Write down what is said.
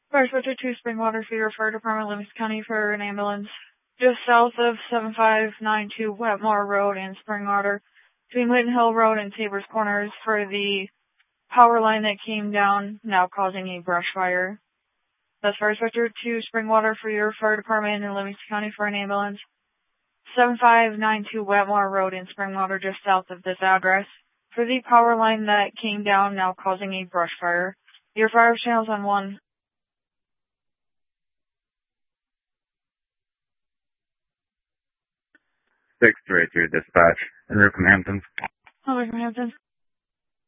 Fire Switcher 2 Springwater for your fire department, Livingston County, for an ambulance. Just south of 7592 Wetmore Road in Springwater, between Whitten Hill Road and Tabor's Corners, for the power line that came down, now causing a brush fire. That's Fire Switcher 2 Springwater for your fire department in Livingston County, for an ambulance. 7592 Wetmore Road in Springwater, just south of this address, for the power line that came down, now causing a brush fire. Your fire channel's on 1. 633 dispatch, en route from Hamptons. Over from Hamptons.